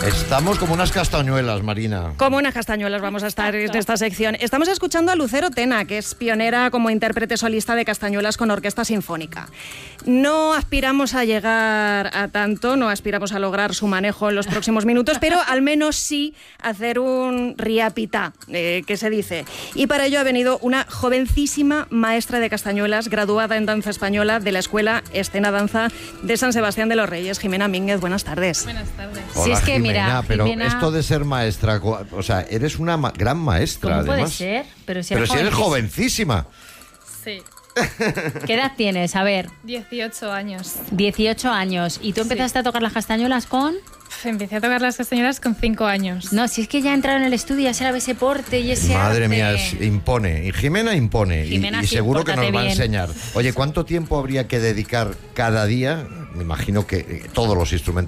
Estamos como unas castañuelas, Marina. Como unas castañuelas vamos a estar en esta sección. Estamos escuchando a Lucero Tena, que es pionera como intérprete solista de castañuelas con orquesta sinfónica. No aspiramos a llegar a tanto, no aspiramos a lograr su manejo en los próximos minutos, pero al menos sí hacer un riapitá, que se dice. Y para ello ha venido una jovencísima maestra de castañuelas, graduada en danza española de la Escuela Escena Danza de San Sebastián de los Reyes. Jimena Mínguez, buenas tardes. Buenas tardes. Hola, Sí, es que Jimena, mira, pero Jimena... esto de ser maestra, o sea, eres una gran maestra, ¿Cómo además. puede ser? Pero si Pero si eres jovencísima. jovencísima. Sí, ¿Qué edad tienes? A ver, 18 años. 18 años. ¿Y tú empezaste a tocar las castañuelas con...? Empecé a tocar las castañuelas con 5 años. No, si es que ya entraron en el estudio, ya será ese porte y ese Madre arte. mía, impone. Y Jimena impone. Jimena, y sí, seguro que nos pórtate va a bien. enseñar. Oye, ¿cuánto tiempo habría que dedicar cada día? Me imagino que todos los instrumentos